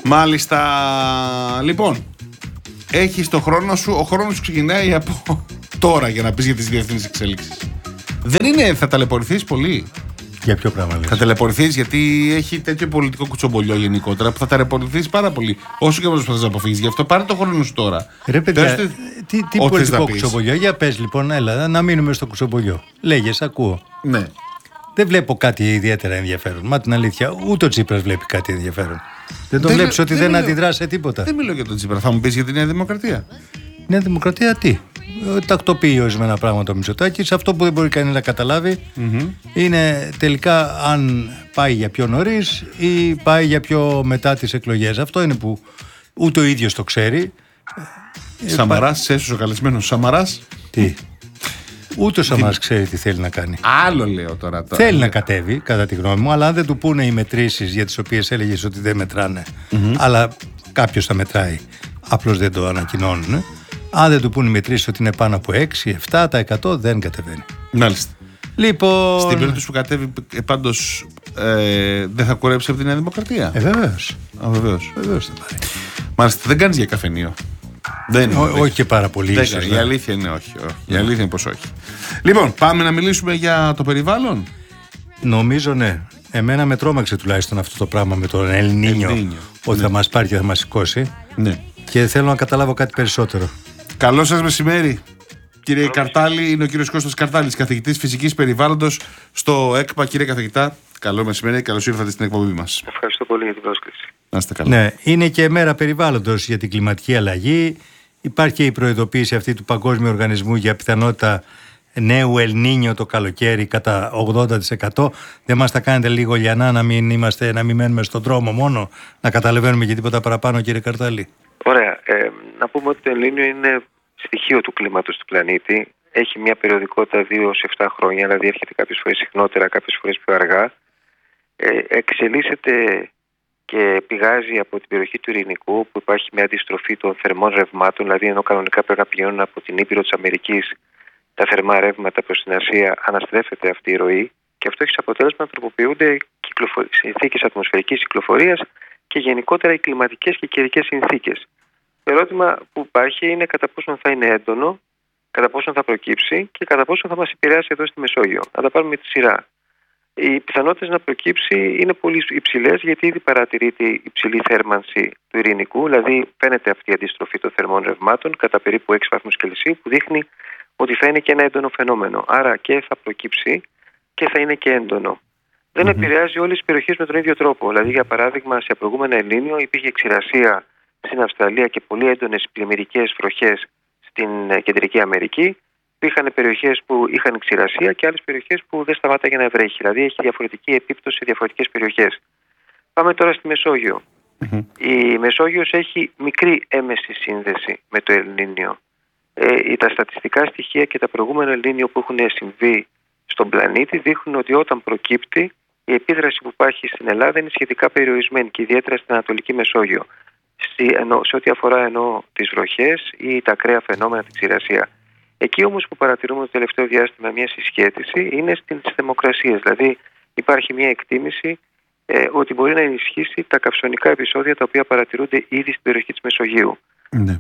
Μάλιστα. Λοιπόν, έχεις το χρόνο σου. Ο χρόνος σου ξεκινάει από τώρα για να πεις για τις διεθνείς εξέλιξεις. Δεν είναι, θα ταλαιπωρηθείς πολύ. Για ποιο πράγμα λες? Θα ταλαιπωρηθείς γιατί έχει τέτοιο πολιτικό κουτσομπολιό γενικότερα που θα ταλαιπωρηθείς πάρα πολύ. Όσο και προσπαθείς να αποφύγεις. Γι' αυτό πάρε το χρόνο σου τώρα. Ρε παιδιά, τι πολιτικό κουτσομπολιό? Για πες λοιπόν, έλα, να μείνουμε στο κουτσομπολιό. Λέγες, ακούω. Ναι. Δεν βλέπω κάτι ιδιαίτερα ενδιαφέρον. Μα την αλήθεια, ούτε ο Τσίπρας βλέπει κάτι ενδιαφέρον. Δεν τον βλέπεις ότι δεν αντιδρά σε τίποτα? Δεν μιλώ για τον Τσίπρα. Θα μου πεις για τη Νέα Δημοκρατία. Νέα Δημοκρατία τι? Τακτοποιεί ορισμένα πράγματα ο Μητσοτάκης. Αυτό που δεν μπορεί κανείς να καταλάβει είναι τελικά αν πάει για πιο νωρίς ή πάει για πιο μετά τις εκλογές. Αυτό είναι που ούτε ο ίδιος το ξέρει. Σαμαράς, έσωσε ο καλεσμένος Σαμαράς. Τι? Ούτε ο Σαμαράς ξέρει τι θέλει να κάνει. Άλλο λέω τώρα. Θέλει να κατέβει, κατά τη γνώμη μου, αλλά αν δεν του πούνε οι μετρήσεις για τις οποίες έλεγες ότι δεν μετράνε, αλλά κάποιος θα μετράει, απλώς δεν το ανακοινώνουν. Αν δεν του πούνε οι μετρήσεις ότι είναι πάνω από 6-7% δεν κατεβαίνει. Μάλιστα. Λοιπόν... Στην περίπτωση που κατέβει, πάντως δεν θα κουρέψει από τη Νέα Δημοκρατία. Βεβαίως. Βεβαίως. Βεβαίως θα πάρει. Μάλιστα, δεν κάνεις για καφενείο. Όχι και πάρα πολύ. Ίσως, η αλήθεια είναι όχι. Η αλήθεια είναι πως όχι. Λοιπόν, πάμε να μιλήσουμε για το περιβάλλον. Νομίζω ναι. Εμένα με τρόμαξε τουλάχιστον αυτό το πράγμα με τον El Niño, ότι θα μας πάρει και θα μας σηκώσει. Ναι. Και θέλω να καταλάβω κάτι περισσότερο. Καλό σας μεσημέρι, κύριε Καρτάλη. Είναι ο κύριος Κώστας Καρτάλης, καθηγητής φυσικής περιβάλλοντος στο ΕΚΠΑ. Κύριε καθηγητά, καλό μεσημέρι, καλώς ήρθατε στην εκπομπή μας. Ευχαριστώ πολύ για την πρόσκληση. Να είστε καλά. Ναι, είναι και μέρα περιβάλλοντος για την κλιματική αλλαγή. Υπάρχει και η προειδοποίηση αυτή του Παγκόσμιου Οργανισμού για πιθανότητα νέου El Niño το καλοκαίρι κατά 80%. Δεν μας τα κάνετε λίγο λιανά να μην μένουμε στον δρόμο μόνο, να καταλαβαίνουμε και τίποτα παραπάνω, κύριε Καρτάλη? Ωραία. Να πούμε ότι το El Niño είναι στοιχείο του κλίματος του πλανήτη. Έχει μια περιοδικότητα 2-7 χρόνια, δηλαδή έρχεται κάποιες φορές συχνότερα, κάποιες φορές πιο αργά. Εξελίσσεται και πηγάζει από την περιοχή του Ειρηνικού, που υπάρχει μια αντιστροφή των θερμών ρευμάτων, δηλαδή ενώ κανονικά πρέπει να πηγαίνουν από την Ήπειρο της Αμερικής τα θερμά ρεύματα προς την Ασία, αναστρέφεται αυτή η ροή και αυτό έχει σαν αποτέλεσμα να τροποποιούνται συνθήκες ατμοσφαιρικής κυκλοφορίας και γενικότερα οι κλιματικές και καιρικές συνθήκες. Το ερώτημα που υπάρχει είναι κατά πόσο θα είναι έντονο, κατά πόσο θα προκύψει και κατά πόσο θα μας επηρεάσει εδώ στη Μεσόγειο. Να τα πάρουμε με τη σειρά. Οι πιθανότητες να προκύψει είναι πολύ υψηλές, γιατί ήδη παρατηρείται η υψηλή θέρμανση του Ειρηνικού, δηλαδή φαίνεται αυτή η αντιστροφή των θερμών ρευμάτων κατά περίπου 6 βαθμούς Κελσίου, που δείχνει ότι θα είναι και ένα έντονο φαινόμενο. Άρα και θα προκύψει και θα είναι και έντονο. Δεν επηρεάζει όλες τις περιοχές με τον ίδιο τρόπο. Δηλαδή, για παράδειγμα, σε προηγούμενο El Niño υπήρχε ξηρασία στην Αυστραλία και πολύ έντονες πλημμυρικές βροχές στην Κεντρική Αμερική. Υπήρχαν περιοχές που είχαν ξηρασία και άλλες περιοχές που δεν σταμάταγε να βρέχει. Δηλαδή, έχει διαφορετική επίπτωση σε διαφορετικές περιοχές. Πάμε τώρα στη Μεσόγειο. Η Μεσόγειος έχει μικρή έμεση σύνδεση με το El Niño. Τα στατιστικά στοιχεία και τα προηγούμενα El Niño που έχουν συμβεί στον πλανήτη δείχνουν ότι όταν προκύπτει, η επίδραση που υπάρχει στην Ελλάδα είναι σχετικά περιορισμένη και ιδιαίτερα στην Ανατολική Μεσόγειο. Σε ό,τι αφορά τις βροχές ή τα ακραία φαινόμενα, την ξηρασία. Εκεί όμως που παρατηρούμε το τελευταίο διάστημα μια συσχέτιση είναι στις θερμοκρασίες. Δηλαδή υπάρχει μια εκτίμηση ότι μπορεί να ενισχύσει τα καυσονικά επεισόδια τα οποία παρατηρούνται ήδη στην περιοχή της Μεσογείου. Ναι.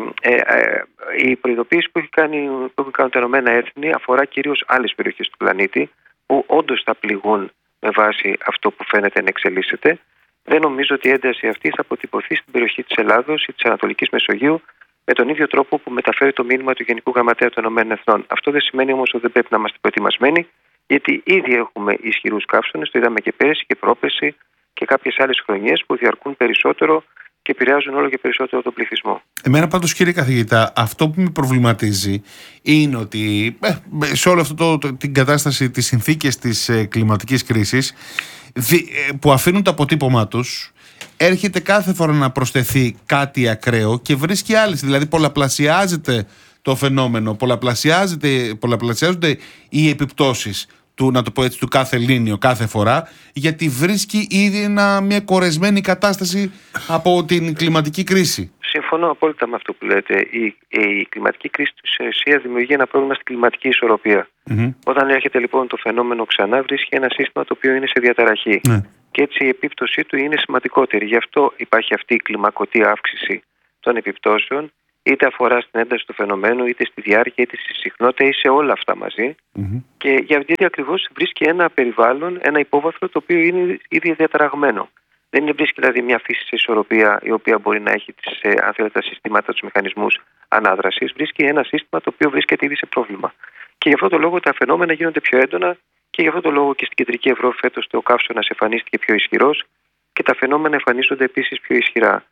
Η προειδοποίηση που έχουν κάνει τα Ηνωμένα Έθνη αφορά κυρίως άλλες περιοχές του πλανήτη που όντως θα πληγούν με βάση αυτό που φαίνεται να εξελίσσεται. Δεν νομίζω ότι η ένταση αυτή θα αποτυπωθεί στην περιοχή της Ελλάδος ή της Ανατολικής Μεσογείου με τον ίδιο τρόπο που μεταφέρει το μήνυμα του Γενικού Γραμματέα των Ηνωμένων Εθνών. Αυτό δεν σημαίνει όμως ότι δεν πρέπει να είμαστε προετοιμασμένοι, γιατί ήδη έχουμε ισχυρούς καύσονες, το είδαμε και πέρσι και πρόπερσι και κάποιες άλλες χρονιές που διαρκούν περισσότερο και επηρεάζουν όλο και περισσότερο τον πληθυσμό. Εμένα πάντως, κύριε καθηγητά, αυτό που με προβληματίζει είναι ότι σε όλη αυτή την κατάσταση, τις συνθήκες της κλιματικής κρίσης που αφήνουν το αποτύπωμά τους, έρχεται κάθε φορά να προσθεθεί κάτι ακραίο και βρίσκει άλλες. Δηλαδή πολλαπλασιάζεται το φαινόμενο, πολλαπλασιάζονται οι επιπτώσεις του, να το πω έτσι, του κάθε El Niño κάθε φορά, γιατί βρίσκει ήδη μια κορεσμένη κατάσταση από την κλιματική κρίση. Συμφωνώ απόλυτα με αυτό που λέτε. Η κλιματική κρίση στην ουσία δημιουργεί ένα πρόβλημα στην κλιματική ισορροπία. Όταν έρχεται λοιπόν το φαινόμενο ξανά, βρίσκει ένα σύστημα το οποίο είναι σε διαταραχή. και έτσι η επίπτωσή του είναι σημαντικότερη. Γι' αυτό υπάρχει αυτή η κλιμακωτή αύξηση των επιπτώσεων, είτε αφορά στην ένταση του φαινομένου, είτε στη διάρκεια, είτε στη συχνότητα, ή σε όλα αυτά μαζί. Και γιατί ακριβώς βρίσκει ένα περιβάλλον, ένα υπόβαθρο το οποίο είναι ήδη διαταραγμένο. Δεν βρίσκει δηλαδή μια φύση σε ισορροπία, η οποία μπορεί να έχει αν θέλετε, τα συστήματα, τους μηχανισμούς ανάδρασης. Βρίσκει ένα σύστημα το οποίο βρίσκεται ήδη σε πρόβλημα. Και γι' αυτό το λόγο τα φαινόμενα γίνονται πιο έντονα, και γι' αυτό το λόγο και στην Κεντρική Ευρώπη φέτος ο καύσωνας εμφανίστηκε πιο ισχυρός και τα φαινόμενα εμφανίζονται επίσης πιο ισχυρά.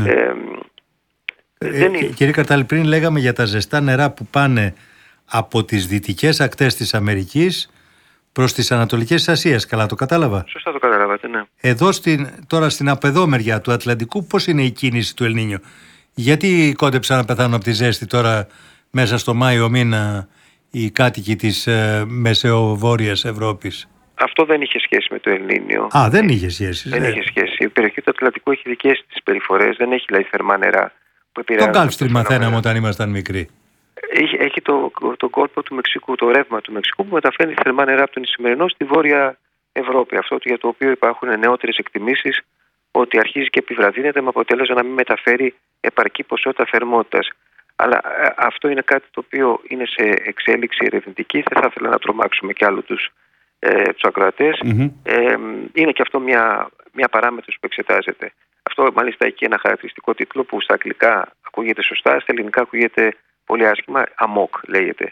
Κύριε Καρτάλη, πριν λέγαμε για τα ζεστά νερά που πάνε από τις δυτικές ακτές της Αμερικής προς τις ανατολικές της Ασίας. Καλά το κατάλαβα? Σωστά το καταλάβατε, ναι. Εδώ τώρα στην απεδόμερια του Ατλαντικού πώς είναι η κίνηση του Ελνίνιο? Γιατί κόντεψαν να πεθάνουν από τη ζέστη τώρα μέσα στο Μάιο μήνα οι κάτοικοι της μεσαιοβόρειας Ευρώπης? Αυτό δεν είχε σχέση με το Ελνίνιο. Δεν είχε σχέση. Δεν είχε σχέση. Η περιοχή του Ατλαντικού έχει δικές της περιφορές, δεν έχει δηλαδή θερμά νερά που επηρεάζουν. Το Gulf Stream μαθαίναμε όταν ήμασταν μικροί. Έχει το κόλπο του Μεξικού, το ρεύμα του Μεξικού που μεταφέρει θερμά νερά από τον Ισημερινό στη Βόρεια Ευρώπη. Αυτό για το οποίο υπάρχουν νεότερες εκτιμήσεις ότι αρχίζει και επιβραδύνεται με αποτέλεσμα να μην μεταφέρει επαρκή ποσότητα θερμότητας. Αλλά αυτό είναι κάτι το οποίο είναι σε εξέλιξη ερευνητική. Δεν θα ήθελα να τρομάξουμε κι άλλο τους ακροατές. Είναι και αυτό μια παράμετρος που εξετάζεται. Αυτό μάλιστα έχει ένα χαρακτηριστικό τίτλο που στα αγγλικά ακούγεται σωστά, στα ελληνικά ακούγεται πολύ άσχημα, αμόκ λέγεται.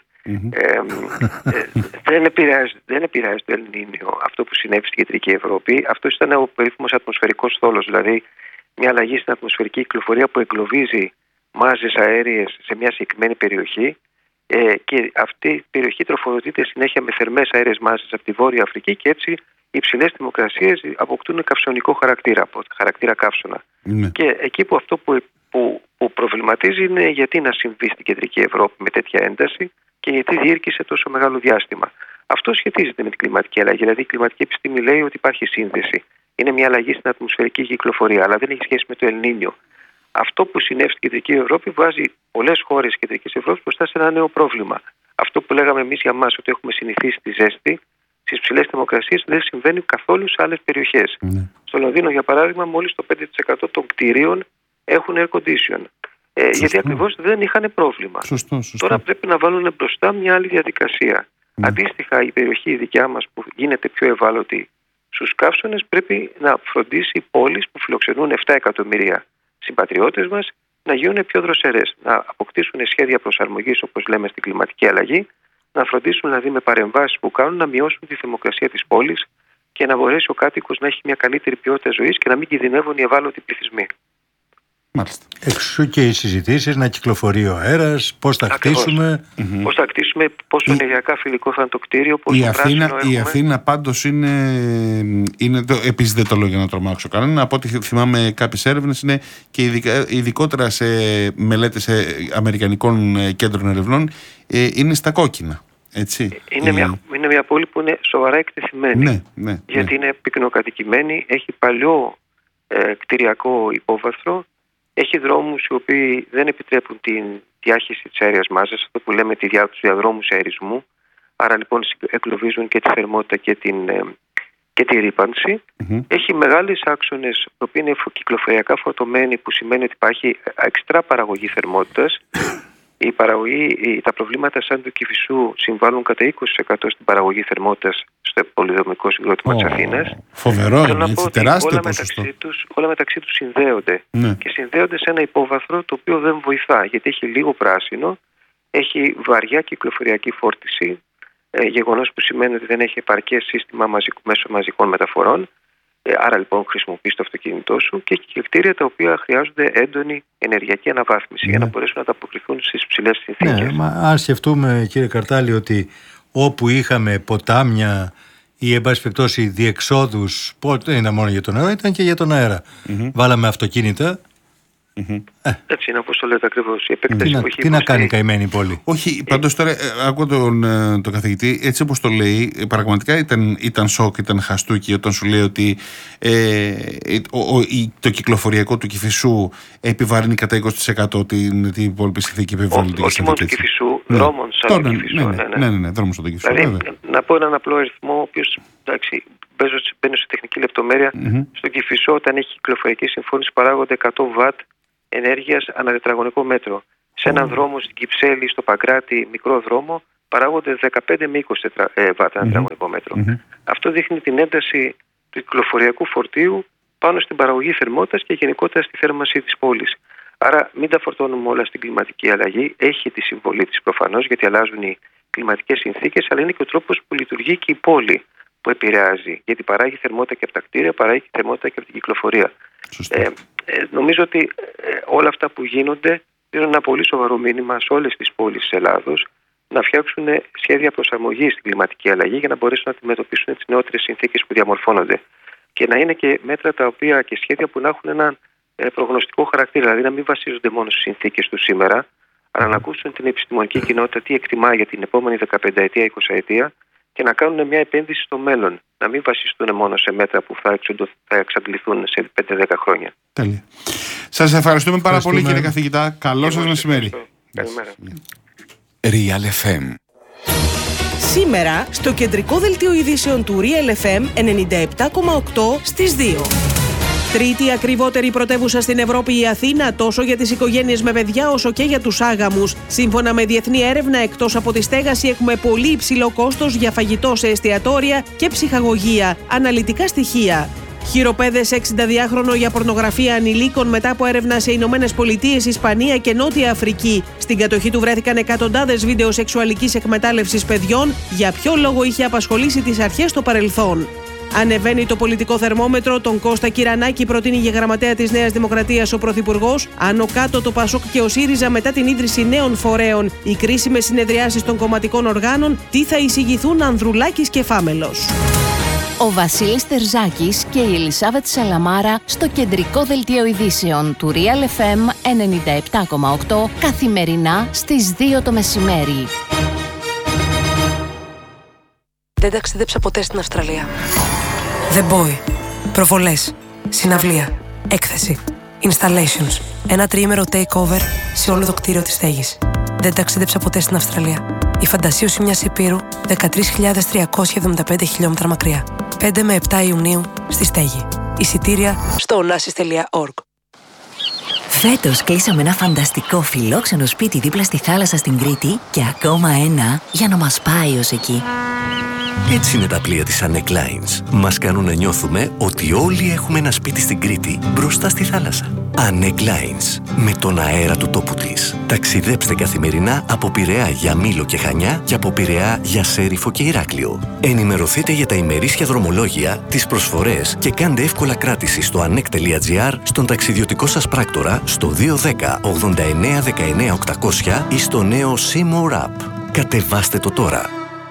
Δεν επηρεάζει το Ελνίνιο αυτό που συνέβη στην Κεντρική Ευρώπη. Αυτό ήταν ο περίφημος ατμοσφαιρικός θόλος, δηλαδή μια αλλαγή στην ατμοσφαιρική κυκλοφορία που εγκλωβίζει μάζες αέριες σε μια συγκεκριμένη περιοχή, και αυτή η περιοχή τροφοδοτείται συνέχεια με θερμές αέριες μάζες από τη Βόρεια Αφρική, και έτσι οι υψηλές θερμοκρασίες αποκτούν καυσονικό χαρακτήρα καύσωνα. Και εκεί που αυτό που προβληματίζει είναι γιατί να συμβεί στην Κεντρική Ευρώπη με τέτοια ένταση και γιατί διήρκησε τόσο μεγάλο διάστημα. Αυτό σχετίζεται με την κλιματική αλλαγή. Δηλαδή, η κλιματική επιστήμη λέει ότι υπάρχει σύνδεση. Είναι μια αλλαγή στην ατμοσφαιρική κυκλοφορία, αλλά δεν έχει σχέση με το Ελνίνιο. Αυτό που συνέβη στην Κεντρική Ευρώπη βάζει πολλές χώρες της Κεντρικής Ευρώπης μπροστά σε ένα νέο πρόβλημα. Αυτό που λέγαμε εμείς για μας ότι έχουμε συνηθίσει τη ζέστη, στις ψηλές θερμοκρασίες, δεν συμβαίνει καθόλου σε άλλες περιοχές. Στο Λονδίνο, για παράδειγμα, μόλις το 5% των κτηρίων έχουν air condition. Γιατί ακριβώς δεν είχαν πρόβλημα. Σωστό. Τώρα πρέπει να βάλουν μπροστά μια άλλη διαδικασία. Αντίστοιχα, η περιοχή η δικιά μας που γίνεται πιο ευάλωτη στους καύσωνες πρέπει να φροντίσει πόλεις που φιλοξενούν 7 εκατομμύρια συμπατριώτες μας να γίνουν πιο δροσερές, να αποκτήσουν σχέδια προσαρμογής, όπως λέμε, στην κλιματική αλλαγή, να φροντίσουν δηλαδή με παρεμβάσεις που κάνουν να μειώσουν τη θερμοκρασία της πόλης και να μπορέσει ο κάτοικος να έχει μια καλύτερη ποιότητα ζωής και να μην κινδυνεύουν οι ευάλωτοι πληθυσμοί. Μάλιστα. Εξού και οι συζητήσεις, να κυκλοφορεί ο αέρας, πώς θα χτίσουμε. Πώς θα χτίσουμε, πόσο ενεργειακά φιλικό θα είναι το κτίριο, πόσο πράσινο έχουμε. Η Αθήνα πάντως είναι επίσης δεν το λέω για να τρομάξω κανέναν, από ό,τι θυμάμαι κάποιες έρευνες είναι και ειδικότερα σε μελέτες αμερικανικών κέντρων ερευνών είναι στα κόκκινα. Έτσι. Είναι μια πόλη που είναι σοβαρά εκτεθειμένη, γιατί είναι πυκνοκατοικημένη, έχει παλιό κτηριακό υπόβαθρο, έχει δρόμους οι οποίοι δεν επιτρέπουν την διάχυση της αέριας μάζας, αυτό που λέμε τους διαδρόμους αερισμού, άρα λοιπόν εκλοβίζουν και τη θερμότητα και τη ρύπανση. Έχει μεγάλες άξονες, οι οποίοι είναι κυκλοφοριακά φορτωμένοι, που σημαίνει ότι υπάρχει εξτρά παραγωγή θερμότητας. Τα προβλήματα σαν του Κηφισού συμβάλλουν κατά 20% στην παραγωγή θερμότητας στο πολυδομικό συγκρότημα της Αθήνας. Φοβερό είναι, έτσι, τεράστιο ποσοστό. Όλα μεταξύ τους συνδέονται και συνδέονται σε ένα υπόβαθρο το οποίο δεν βοηθά, γιατί έχει λίγο πράσινο, έχει βαριά κυκλοφοριακή φόρτιση, γεγονός που σημαίνει ότι δεν έχει επαρκές σύστημα μέσω μαζικών μεταφορών. Άρα λοιπόν χρησιμοποιείς το αυτοκίνητό σου, και κτίρια τα οποία χρειάζονται έντονη ενεργειακή αναβάθμιση για να μπορέσουν να ανταποκριθούν στις ψηλές συνθήκες. Μα αν σκεφτούμε, κύριε Καρτάλη, ότι όπου είχαμε ποτάμια ή εν πάση περιπτώσει διεξόδους, δεν ήταν μόνο για τον νερό, ήταν και για τον αέρα. Βάλαμε αυτοκίνητα. Έτσι είναι, όπως το λέτε ακριβώς. Η επέκταση που έχει τι να κάνει η καημένη η πόλη. Όχι, πάντως τώρα ακούω τον καθηγητή, έτσι όπως το λέει, πραγματικά ήταν σοκ, ήταν χαστούκι όταν σου λέει ότι το κυκλοφοριακό του Κηφισού επιβαρύνει κατά 20% την υπόλοιπη συνθήκη επιβάλλοντική. Όχι μόνο του Κηφισού, δρόμων σαν τον Κηφισό. Ναι, δρόμων σαν τον Κηφισό. Δηλαδή, να πω έναν απλό αριθμό, ο οποίος, εντάξει, μπαίνω σε τεχνική λεπτομέρεια. Στον Κηφισό, όταν έχει κυκλοφορική συμφώνηση, παράγονται 100 βατ ενέργειας ανά τετραγωνικό μέτρο. Σε έναν δρόμο στην Κυψέλη, στο Παγκράτη, μικρό δρόμο, παράγονται 15 με 20 βατ ανά τετραγωνικό μέτρο. Αυτό δείχνει την ένταση του κυκλοφοριακού φορτίου πάνω στην παραγωγή θερμότητας και γενικότερα στη θέρμανση της πόλης. Άρα μην τα φορτώνουμε όλα στην κλιματική αλλαγή. Έχει τη συμβολή της προφανώς, γιατί αλλάζουν οι κλιματικές συνθήκες, αλλά είναι και ο τρόπος που λειτουργεί και η πόλη που επηρεάζει. Γιατί παράγει θερμότητα και από τα κτίρια, παράγει θερμότητα και από την κυκλοφορία. Νομίζω ότι όλα αυτά που γίνονται δίνουν ένα πολύ σοβαρό μήνυμα σε όλες τις πόλεις της Ελλάδος να φτιάξουν σχέδια προσαρμογής στην κλιματική αλλαγή για να μπορέσουν να αντιμετωπίσουν τις νεότερες συνθήκες που διαμορφώνονται. Και να είναι και μέτρα τα οποία και σχέδια που να έχουν έναν προγνωστικό χαρακτήρα, δηλαδή να μην βασίζονται μόνο στις συνθήκες του σήμερα, αλλά να ακούσουν την επιστημονική κοινότητα τι εκτιμά για την επόμενη 15 ετία, 20 ετία και να κάνουν μια επένδυση στο μέλλον. Να μην βασιστούν μόνο σε μέτρα που θα εξαντληθούν σε 5-10 χρόνια. Τέλεια. Σας ευχαριστούμε πάρα πολύ, κύριε καθηγητά. Καλό σας μεσημέρι. Καλημέρα. Real FM. Σήμερα στο κεντρικό δελτίο ειδήσεων του Real FM 97,8 στις 2. Τρίτη ακριβότερη πρωτεύουσα στην Ευρώπη η Αθήνα, τόσο για τις οικογένειες με παιδιά όσο και για τους άγαμους. Σύμφωνα με διεθνή έρευνα, εκτός από τη στέγαση έχουμε πολύ υψηλό κόστος για φαγητό σε εστιατόρια και ψυχαγωγία. Αναλυτικά στοιχεία. Χειροπέδες 62χρονο για πορνογραφία ανηλίκων μετά από έρευνα σε Ηνωμένες Πολιτείες, Ισπανία και Νότια Αφρική. Στην κατοχή του βρέθηκαν εκατοντάδες βίντεο σεξουαλικής εκμετάλλευσης παιδιών. Για ποιο λόγο είχε απασχολήσει τις αρχές στο παρελθόν. Ανεβαίνει το πολιτικό θερμόμετρο. Τον Κώστα Κυρανάκη προτείνει για γραμματέα της Νέας Δημοκρατίας ο Πρωθυπουργός. Άνω κάτω το ΠΑΣΟΚ και ο ΣΥΡΙΖΑ μετά την ίδρυση νέων φορέων. Οι κρίσιμες συνεδριάσεις των κομματικών οργάνων. Τι θα εισηγηθούν Ανδρουλάκης και Φάμελος. Ο Βασίλης Τερζάκης και η Ελισάβετ Σαλαμάρα στο κεντρικό δελτίο ειδήσεων του Real FM 97,8 καθημερινά στις 2 το μεσημέρι. Δεν ταξίδεψα ποτέ στην Αυστραλία. The Boy. Προβολές. Συναυλία. Έκθεση. Installations. Ένα τριήμερο takeover σε όλο το κτίριο της στέγης. Δεν ταξίδεψα ποτέ στην Αυστραλία. Η φαντασίωση μιας υπήρου 13.375 χιλιόμετρα μακριά. 5 με 7 Ιουνίου στη Στέγη. Εισιτήρια στο onassis.org. Φέτος κλείσαμε ένα φανταστικό φιλόξενο σπίτι δίπλα στη θάλασσα στην Κρήτη και ακόμα ένα για να μας πάει ως εκεί. Έτσι είναι τα πλοία της Annec Lines. Μας κάνουν να νιώθουμε ότι όλοι έχουμε ένα σπίτι στην Κρήτη μπροστά στη θάλασσα. Annec Lines. Με τον αέρα του τόπου της. Ταξιδέψτε καθημερινά από Πειραιά για Μήλο και Χανιά και από Πειραιά για Σέριφο και Ηράκλειο. Ενημερωθείτε για τα ημερήσια δρομολόγια, τις προσφορές και κάντε εύκολα κράτηση στο annec.gr, στον ταξιδιωτικό σας πράκτορα, στο 210 89 19 800 ή στο νέο Seymour App. Κατεβάστε το τώρα.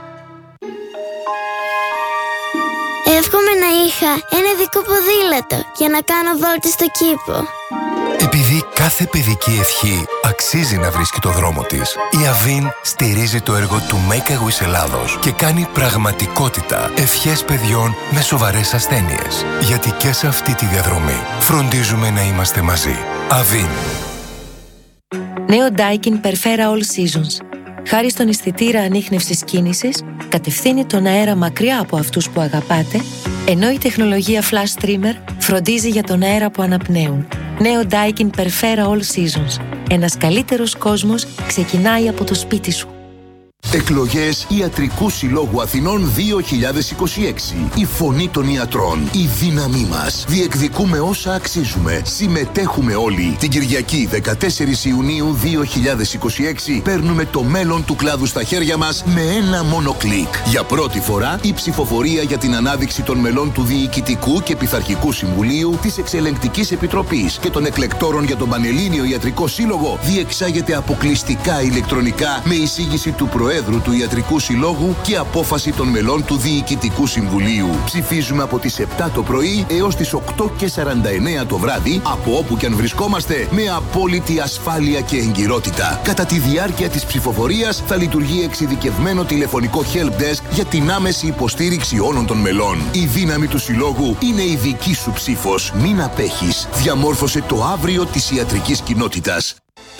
Εύχομαι να είχα ένα δικό ποδήλατο για να κάνω βόλτες στο κήπο. Επειδή κάθε παιδική ευχή αξίζει να βρίσκει το δρόμο της, η Αβίν στηρίζει το έργο του Make a Wish Ελλάδος και κάνει πραγματικότητα ευχές παιδιών με σοβαρές ασθένειες. Γιατί και σε αυτή τη διαδρομή φροντίζουμε να είμαστε μαζί. Αβίν. Νέο Daikin Perfera All Seasons. Χάρη στον αισθητήρα ανίχνευσης κίνησης, κατευθύνει τον αέρα μακριά από αυτούς που αγαπάτε, ενώ η τεχνολογία Flash Trimmer φροντίζει για τον αέρα που αναπνέουν. Νέο Daikin Perfera All Seasons. Ένας καλύτερος κόσμος ξεκινάει από το σπίτι σου. Εκλογές Ιατρικού Συλλόγου Αθηνών 2026. Η φωνή των ιατρών. Η δύναμή μας. Διεκδικούμε όσα αξίζουμε. Συμμετέχουμε όλοι. Την Κυριακή 14 Ιουνίου 2026 παίρνουμε το μέλλον του κλάδου στα χέρια μας με ένα μόνο κλικ. Για πρώτη φορά η ψηφοφορία για την ανάδειξη των μελών του Διοικητικού και Πειθαρχικού Συμβουλίου, της Εξελεγκτικής Επιτροπής και των εκλεκτόρων για τον Πανελλήνιο Ιατρικό Σύλλογο διεξάγεται αποκλειστικά ηλεκτρονικά με εισήγηση του Προέδρου του Ιατρικού Συλλόγου και απόφαση των μελών του Διοικητικού Συμβουλίου. Ψηφίζουμε από τις 7 το πρωί έως τις 8:49 το βράδυ, από όπου και αν βρισκόμαστε, με απόλυτη ασφάλεια και εγκυρότητα. Κατά τη διάρκεια της ψηφοφορίας θα λειτουργεί εξειδικευμένο τηλεφωνικό help desk για την άμεση υποστήριξη όλων των μελών. Η δύναμη του Συλλόγου είναι η δική σου ψήφος. Μην απέχεις. Διαμόρφωσε το αύριο της ιατρικής κοινότητας.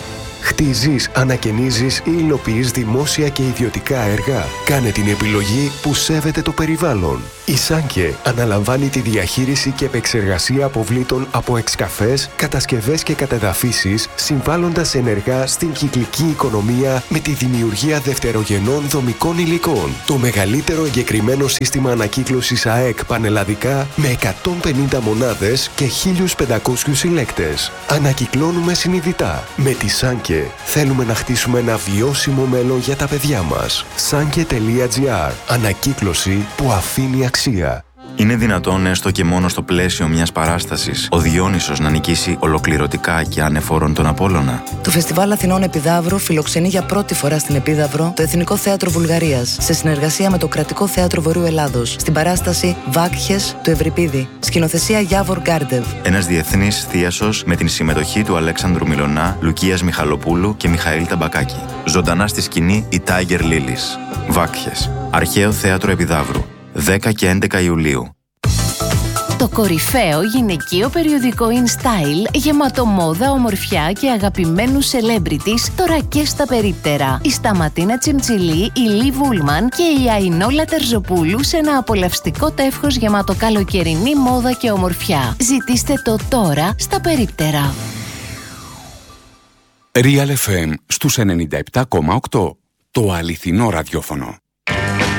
Χτίζεις, ανακαινίζεις ή υλοποιείς δημόσια και ιδιωτικά έργα. Κάνε την επιλογή που σέβεται το περιβάλλον. Η Σάνκε αναλαμβάνει τη διαχείριση και επεξεργασία αποβλήτων από εξκαφές, κατασκευές και κατεδαφίσεις, συμβάλλοντας ενεργά στην κυκλική οικονομία με τη δημιουργία δευτερογενών δομικών υλικών. Το μεγαλύτερο εγκεκριμένο σύστημα ανακύκλωσης ΑΕΚ πανελλαδικά με 150 μονάδες και 1.500 συλλέκτες. Ανακυκλώνουμε συνειδητά. Με τη Σάνκε θέλουμε να χτίσουμε ένα βιώσιμο μέλλον για τα παιδιά μας. Sanke.gr. Ανακύκλωση που αφήνει αξία. Είναι δυνατόν έστω και μόνο στο πλαίσιο μιας παράστασης ο Διόνυσος να νικήσει ολοκληρωτικά και ανεφόρον τον Απόλλωνα? Το Φεστιβάλ Αθηνών Επιδαύρου φιλοξενεί για πρώτη φορά στην Επίδαυρο το Εθνικό Θέατρο Βουλγαρίας σε συνεργασία με το Κρατικό Θέατρο Βορείου Ελλάδος στην παράσταση Βάκχες του Ευρυπίδη. Σκηνοθεσία Γιάβορ Γκάρντεβ. Ένας διεθνής θίασος με την συμμετοχή του Αλέξανδρου Μιλωνά, Λουκίας Μιχαλοπούλου και Μιχαήλ Ταμπακάκη. Ζωντανά στη σκηνή η Tiger Lilies. Βάκχες. Αρχαίο Θέατρο Επιδαύρου. 10 και 11 Ιουλίου. Το κορυφαίο γυναικείο περιοδικό InStyle, γεμάτο μόδα, ομορφιά και αγαπημένους celebrities, τώρα και στα περίπτερα. Η Σταματίνα Τσιμτσιλή, η Λι Βούλμαν και η Αϊνόλα Τερζοπούλου σε ένα απολαυστικό τεύχος γεμάτο καλοκαιρινή μόδα και ομορφιά. Ζητήστε το τώρα στα περίπτερα. Real FM στους 97,8. Το αληθινό ραδιόφωνο.